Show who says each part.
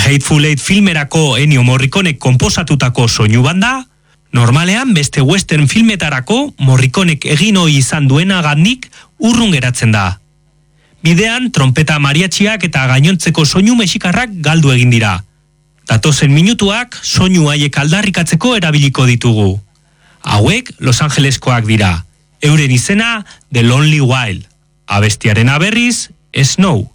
Speaker 1: Hateful Eight filmerako Ennio Morriconek konposatutako soinu banda, normalean beste western filmetarako Morriconek egin ohi izan duenagandik urrun geratzen da. Bidean, trompeta mariatxiak eta gainontzeko soinu mexikarrak galdu egin dira. Datozen minutuak soinu haiek aldarrikatzeko erabiliko ditugu. Hauek Los Angeleskoak dira. Euren izena The Lonely Wild. Abestiaren berriz, Snow.